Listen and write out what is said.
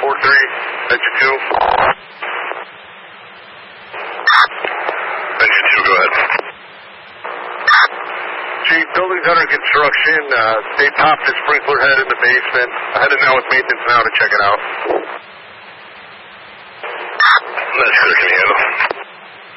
Engine 2. Engine 2, go ahead. Chief, building's under construction. They popped the sprinkler head in the basement. I headed now with maintenance now to check it out. That's clear, can you handle?